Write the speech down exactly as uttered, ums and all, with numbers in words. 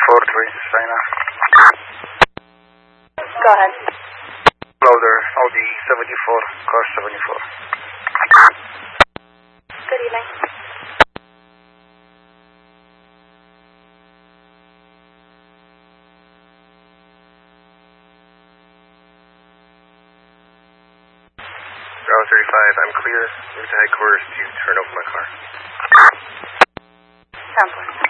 four three, China. Go ahead. Loader, Audi seventy-four, car seventy-four. Good evening. Bravo thirty-five, I'm clear. Move to headquarters to turn over my car. Sounds good.